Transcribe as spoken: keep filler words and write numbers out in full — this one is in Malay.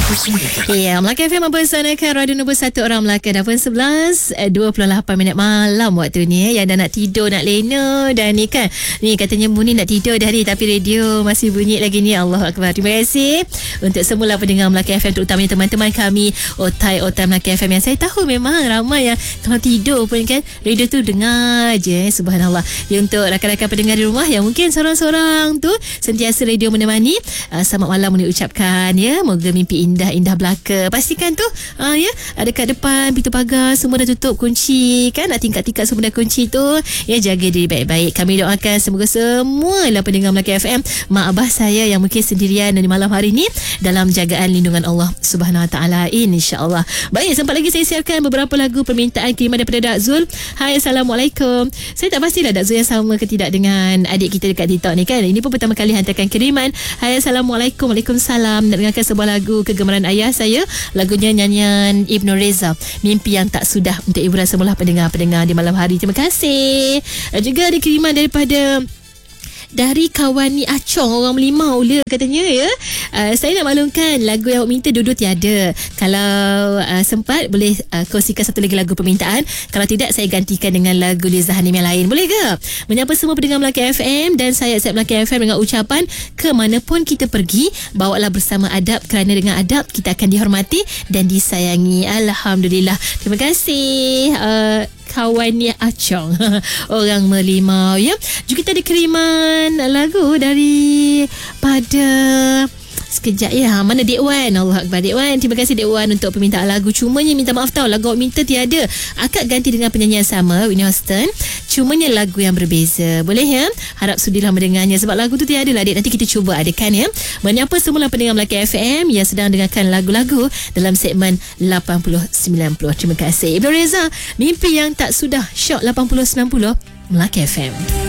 Ya, Melaka F M mempersanakan Radio Nombor satu Orang Melaka. Dah pun sebelas dua puluh lapan minit malam waktu ni. Yang dah nak tidur, nak lena. Dan ni kan, ni katanya Muni nak tidur dah ni, tapi radio masih bunyi lagi ni. Allahu Akbar. Terima kasih untuk semula pendengar Melaka F M, terutamanya teman-teman kami Otai-Otai Melaka F M, yang saya tahu memang ramai yang kalau tidur pun kan radio tu dengar je. Subhanallah. Ya, untuk rakan-rakan pendengar di rumah yang mungkin seorang-seorang tu sentiasa radio menemani, uh, selamat malam Muni ucapkan ya. Moga mimpi indah indah belaka. Pastikan tu uh, ya, ada kat depan pintu pagar semua dah tutup, kunci kan, nak tingkat-tingkat semua dah kunci tu ya. Jaga diri baik-baik. Kami doakan semoga semua lah pendengar Melaka F M, mak abah saya yang mungkin sendirian di malam hari ni, dalam jagaan lindungan Allah Subhanahu Wa Taala, insya-Allah. Baik, sempat lagi saya siarkan beberapa lagu permintaan kiriman daripada Dak Zul. Hai, Assalamualaikum. Saya tak pastilah Dak Zul yang sama ke tidak dengan adik kita dekat TikTok ni kan. Ini pun pertama kali hantarkan kiriman. Hai, Assalamualaikum. Waalaikumsalam. Nak dengarkan sebuah lagu kegemaran ayah saya, lagunya nyanyian Ibnu Reza, Mimpi Yang Tak Sudah, untuk hiburan semula pendengar-pendengar di malam hari. Terima kasih. Juga ada kiriman daripada dari kawan ni Acong, orang Melimau le katanya ya. Uh, saya nak maklumkan lagu yang awak minta dua-dua tiada. Kalau uh, sempat boleh uh, kongsikan satu lagi lagu permintaan. Kalau tidak, saya gantikan dengan lagu Liza Hanim yang lain. Boleh ke? Menyapa semua pendengar Melaka F M, dan saya accept Melaka F M dengan ucapan, ke mana pun kita pergi, bawalah bersama adab, kerana dengan adab kita akan dihormati dan disayangi. Alhamdulillah. Terima kasih uh, kawan ni Acong, orang Melimau ya. Juga kita ada kiriman lagu dari pada sekejap ya, mana Dek Wan. Allah Akbar, Dek Wan. Terima kasih Dek Wan untuk permintaan lagu. Cumanya minta maaf tau, lagu awak minta tiada. Akak ganti dengan penyanyi yang sama, Whitney Houston, cumanya lagu yang berbeza. Boleh ya? Harap sudilah mendengarnya, sebab lagu tu tiada lah Dek. Nanti kita cuba adakan ya. Menyapa semula pendengar Melaka F M yang sedang dengarkan lagu-lagu dalam segmen lapan puluh sembilan puluh. Terima kasih. Ibnu Reza, Mimpi Yang Tak Sudah, Shock lapan puluh sembilan puluh Melaka F M.